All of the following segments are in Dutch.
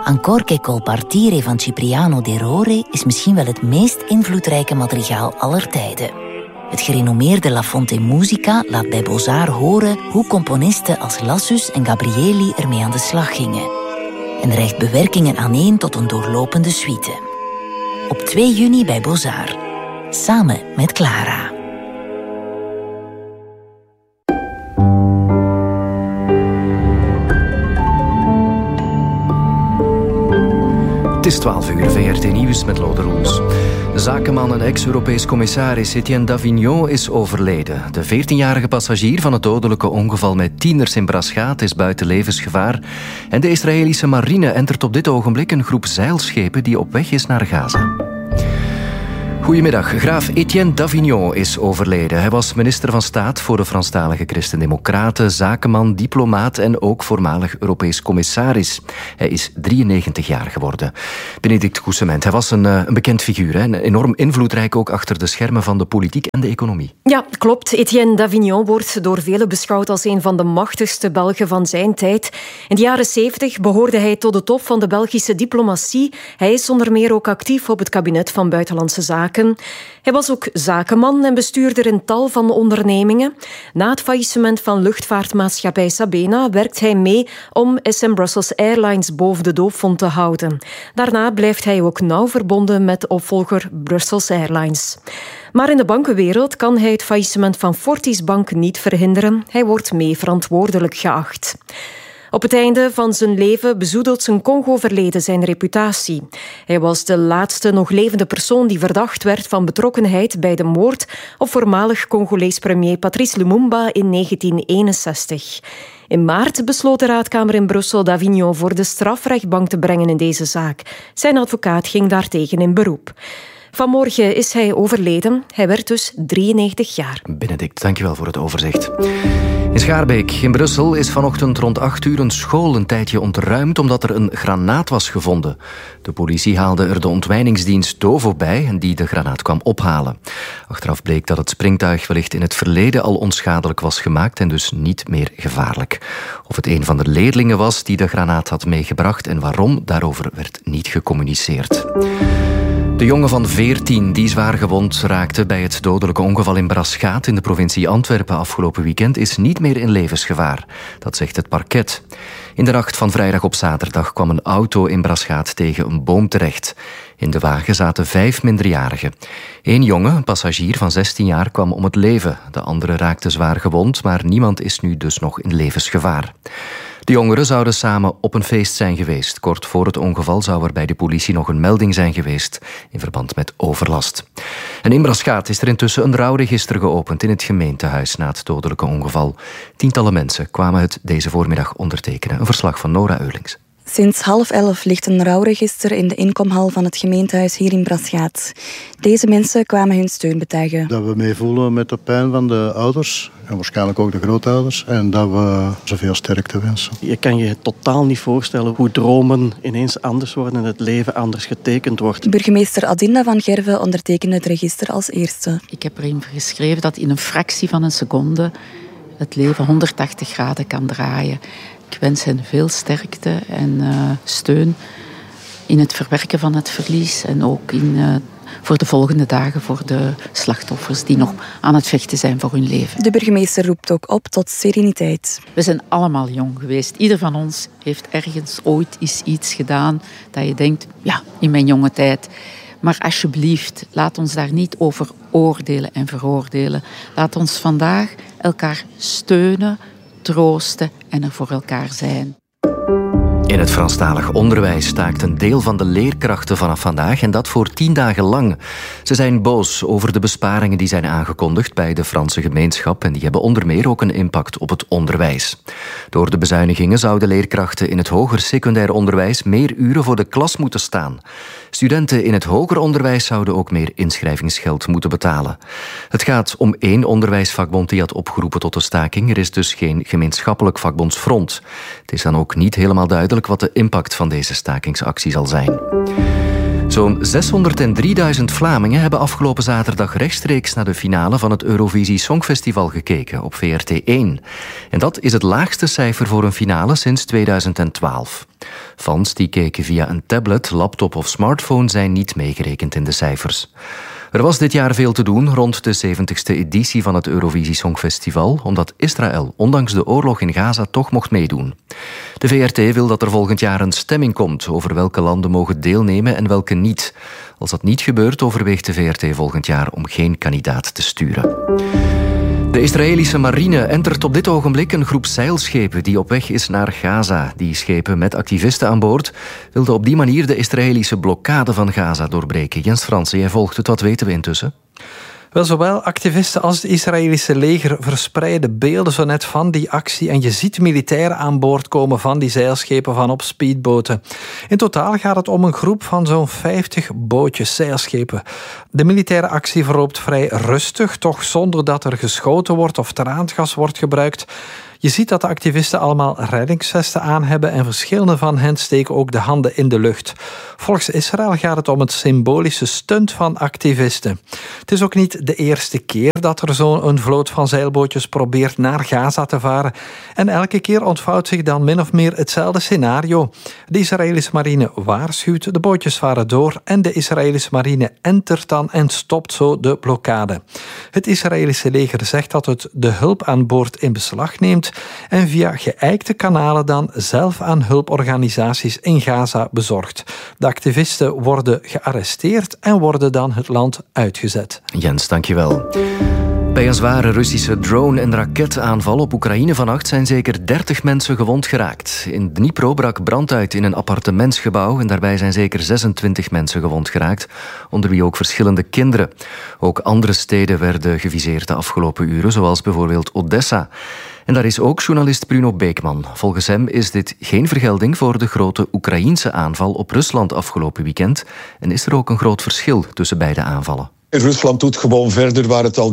Ancor che col partire van Cipriano de Rore is misschien wel het meest invloedrijke madrigaal aller tijden. Het gerenommeerde La Fonte Musica laat bij Beaux-Arts horen hoe componisten als Lassus en Gabrieli ermee aan de slag gingen. En reikt bewerkingen aaneen tot een doorlopende suite. Op 2 juni bij Beaux-Arts. Samen met Clara. Het is 12 uur, VRT Nieuws met Lode Roels. Zakenman en ex-Europees commissaris Etienne Davignon is overleden. De 14-jarige passagier van het dodelijke ongeval met tieners in Braschaat is buiten levensgevaar. En de Israëlische marine entert op dit ogenblik een groep zeilschepen die op weg is naar Gaza. Goedemiddag. Graaf Etienne Davignon is overleden. Hij was minister van Staat voor de Franstalige Christen-Democraten, zakenman, diplomaat en ook voormalig Europees commissaris. Hij is 93 jaar geworden. Benedict Coussement, hij was een bekend figuur, hè? Enorm invloedrijk ook achter de schermen van de politiek en de economie. Ja, klopt. Etienne Davignon wordt door velen beschouwd als een van de machtigste Belgen van zijn tijd. In de jaren 70 behoorde hij tot de top van de Belgische diplomatie. Hij is onder meer ook actief op het kabinet van Buitenlandse Zaken. Hij was ook zakenman en bestuurder in tal van ondernemingen. Na het faillissement van luchtvaartmaatschappij Sabena werkt hij mee om SM Brussels Airlines boven de doopvont te houden. Daarna blijft hij ook nauw verbonden met opvolger Brussels Airlines. Maar in de bankenwereld kan hij het faillissement van Fortis Bank niet verhinderen. Hij wordt mee verantwoordelijk geacht. Op het einde van zijn leven bezoedelt zijn Congo-verleden zijn reputatie. Hij was de laatste nog levende persoon die verdacht werd van betrokkenheid bij de moord op voormalig Congolees premier Patrice Lumumba in 1961. In maart besloot de raadkamer in Brussel Davignon voor de strafrechtbank te brengen in deze zaak. Zijn advocaat ging daartegen in beroep. Vanmorgen is hij overleden. Hij werd dus 93 jaar. Benedict, dankjewel voor het overzicht. In Schaarbeek in Brussel is vanochtend rond 8 uur een school een tijdje ontruimd omdat er een granaat was gevonden. De politie haalde er de ontwijningsdienst Dovo bij en die de granaat kwam ophalen. Achteraf bleek dat het springtuig wellicht in het verleden al onschadelijk was gemaakt en dus niet meer gevaarlijk. Of het een van de leerlingen was die de granaat had meegebracht en waarom, daarover werd niet gecommuniceerd. De jongen van 14 die zwaar gewond raakte bij het dodelijke ongeval in Braschaat in de provincie Antwerpen afgelopen weekend is niet meer in levensgevaar. Dat zegt het parket. In de nacht van vrijdag op zaterdag kwam een auto in Braschaat tegen een boom terecht. In de wagen zaten 5 minderjarigen. 1 jongen, een passagier van 16 jaar, kwam om het leven. De andere raakte zwaar gewond, maar niemand is nu dus nog in levensgevaar. De jongeren zouden samen op een feest zijn geweest. Kort voor het ongeval zou er bij de politie nog een melding zijn geweest in verband met overlast. En in Braschaat is er intussen een rouwregister geopend in het gemeentehuis na het dodelijke ongeval. Tientallen mensen kwamen het deze voormiddag ondertekenen. Een verslag van Nora Eurlings. Sinds 10:30 ligt een rouwregister in de inkomhal van het gemeentehuis hier in Braschaat. Deze mensen kwamen hun steun betuigen. Dat we meevoelen met de pijn van de ouders en waarschijnlijk ook de grootouders en dat we zoveel sterkte wensen. Je kan je totaal niet voorstellen hoe dromen ineens anders worden en het leven anders getekend wordt. Burgemeester Adinda van Gerven ondertekende het register als eerste. Ik heb erin geschreven dat in een fractie van een seconde het leven 180 graden kan draaien. Ik wens hen veel sterkte en steun in het verwerken van het verlies en ook voor de volgende dagen voor de slachtoffers die nog aan het vechten zijn voor hun leven. De burgemeester roept ook op tot sereniteit. We zijn allemaal jong geweest. Ieder van ons heeft ergens ooit iets gedaan dat je denkt, ja, in mijn jonge tijd. Maar alsjeblieft, laat ons daar niet over oordelen en veroordelen. Laat ons vandaag elkaar steunen, troosten en er voor elkaar zijn. In het Franstalig onderwijs staakt een deel van de leerkrachten vanaf vandaag en dat voor 10 dagen lang. Ze zijn boos over de besparingen die zijn aangekondigd bij de Franse gemeenschap en die hebben onder meer ook een impact op het onderwijs. Door de bezuinigingen zouden leerkrachten in het hoger secundair onderwijs meer uren voor de klas moeten staan. Studenten in het hoger onderwijs zouden ook meer inschrijvingsgeld moeten betalen. Het gaat om 1 onderwijsvakbond die had opgeroepen tot de staking. Er is dus geen gemeenschappelijk vakbondsfront. Het is dan ook niet helemaal duidelijk wat de impact van deze stakingsactie zal zijn. Zo'n 603.000 Vlamingen hebben afgelopen zaterdag rechtstreeks naar de finale van het Eurovisie Songfestival gekeken op VRT1. En dat is het laagste cijfer voor een finale sinds 2012. Fans die keken via een tablet, laptop of smartphone zijn niet meegerekend in de cijfers. Er was dit jaar veel te doen rond de 70ste editie van het Eurovisie Songfestival, omdat Israël, ondanks de oorlog in Gaza, toch mocht meedoen. De VRT wil dat er volgend jaar een stemming komt over welke landen mogen deelnemen en welke niet. Als dat niet gebeurt, overweegt de VRT volgend jaar om geen kandidaat te sturen. De Israëlische marine entert op dit ogenblik een groep zeilschepen die op weg is naar Gaza. Die schepen met activisten aan boord wilden op die manier de Israëlische blokkade van Gaza doorbreken. Jens Fransen, jij volgt het. Wat weten we intussen? Wel, zowel activisten als het Israëlische leger verspreiden beelden zo net van die actie en je ziet militairen aan boord komen van die zeilschepen van op speedboten. In totaal gaat het om een groep van zo'n 50 bootjes, zeilschepen. De militaire actie verloopt vrij rustig, toch zonder dat er geschoten wordt of traangas wordt gebruikt. Je ziet dat de activisten allemaal reddingsvesten aan hebben en verschillende van hen steken ook de handen in de lucht. Volgens Israël gaat het om het symbolische stunt van activisten. Het is ook niet de eerste keer dat er zo'n vloot van zeilbootjes probeert naar Gaza te varen. En elke keer ontvouwt zich dan min of meer hetzelfde scenario. De Israëlische marine waarschuwt, de bootjes varen door en de Israëlische marine entert dan en stopt zo de blokkade. Het Israëlische leger zegt dat het de hulp aan boord in beslag neemt en via geëikte kanalen dan zelf aan hulporganisaties in Gaza bezorgt. De activisten worden gearresteerd en worden dan het land uitgezet. Jens, dankjewel. Bij een zware Russische drone- en raketaanval op Oekraïne vannacht zijn zeker 30 mensen gewond geraakt. In Dnipro brak brand uit in een appartementsgebouw en daarbij zijn zeker 26 mensen gewond geraakt, onder wie ook verschillende kinderen. Ook andere steden werden geviseerd de afgelopen uren, zoals bijvoorbeeld Odessa. En daar is ook journalist Bruno Beekman. Volgens hem is dit geen vergelding voor de grote Oekraïense aanval op Rusland afgelopen weekend en is er ook een groot verschil tussen beide aanvallen. Rusland doet gewoon verder waar het al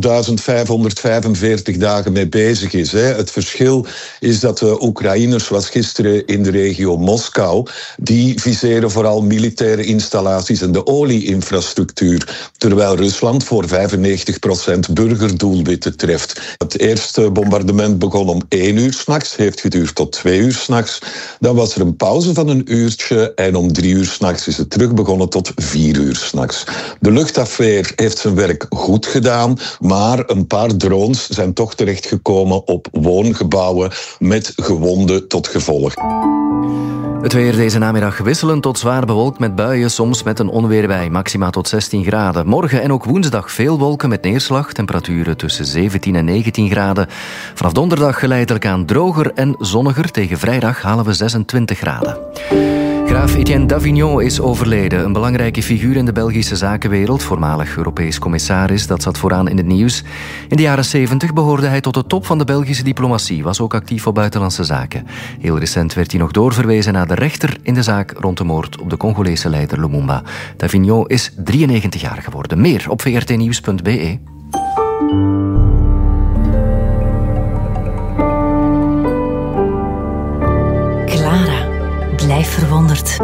1545 dagen mee bezig is. Het verschil is dat de Oekraïners, zoals gisteren in de regio Moskou, die viseren vooral militaire installaties en de olieinfrastructuur, terwijl Rusland voor 95% burgerdoelwitten treft. Het eerste bombardement begon om 1 uur 's nachts, heeft geduurd tot 2 uur 's nachts. Dan was er een pauze van 1 uurtje en om 3 uur 's nachts is het terug begonnen tot 4 uur 's nachts. De luchtafweer heeft zijn werk goed gedaan, maar een paar drones zijn toch terechtgekomen op woongebouwen met gewonden tot gevolg. Het weer deze namiddag wisselend tot zwaar bewolkt met buien, soms met een onweer bij, maxima tot 16 graden. Morgen en ook woensdag veel wolken met neerslag, temperaturen tussen 17 en 19 graden. Vanaf donderdag geleidelijk aan droger en zonniger, tegen vrijdag halen we 26 graden. Graaf Etienne Davignon is overleden. Een belangrijke figuur in de Belgische zakenwereld, voormalig Europees commissaris, dat zat vooraan in het nieuws. In de jaren 70 behoorde hij tot de top van de Belgische diplomatie, was ook actief op buitenlandse zaken. Heel recent werd hij nog doorverwezen naar de rechter in de zaak rond de moord op de Congolese leider Lumumba. Davignon is 93 jaar geworden. Meer op vrtnieuws.be. Blijf verwonderd.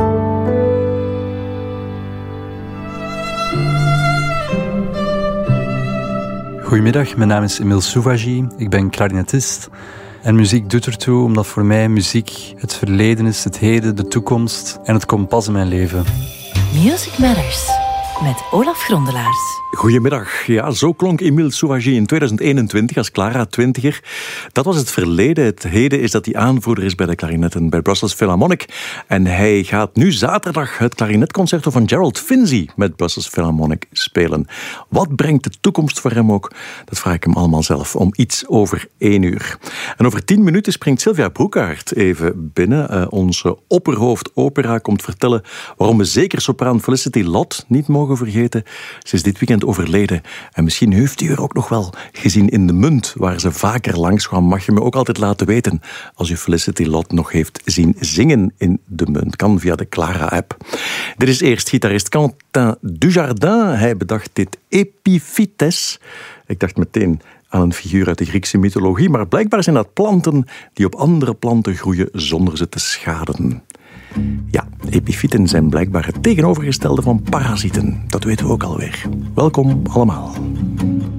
Goedemiddag, mijn naam is Emile Souvagi. Ik ben klarinetist. En muziek doet ertoe omdat voor mij muziek het verleden is, het heden, de toekomst en het kompas in mijn leven. Music Matters met Olaf Grondelaars. Goedemiddag. Ja, zo klonk Emile Souvagi in 2021 als Clara, 20er. Dat was het verleden. Het heden is dat hij aanvoerder is bij de klarinetten bij Brussels Philharmonic. En hij gaat nu zaterdag het klarinetconcerto van Gerald Finzi met Brussels Philharmonic spelen. Wat brengt de toekomst voor hem ook? Dat vraag ik hem allemaal zelf om iets over 1 uur. En over 10 minuten springt Sylvia Broekaert even binnen. Onze opperhoofdopera komt vertellen waarom we zeker sopraan Felicity Lott niet mogen vergeten. Ze is dit weekend overleden. En misschien heeft u haar ook nog wel gezien in De Munt, waar ze vaker langskwam. Mag je me ook altijd laten weten als u Felicity Lott nog heeft zien zingen in De Munt. Kan via de Clara-app. Dit is eerst gitarist Quentin Dujardin. Hij bedacht dit Epiphytes. Ik dacht meteen aan een figuur uit de Griekse mythologie, maar blijkbaar zijn dat planten die op andere planten groeien zonder ze te schaden. Ja, epifieten zijn blijkbaar het tegenovergestelde van parasieten. Dat weten we ook alweer. Welkom allemaal.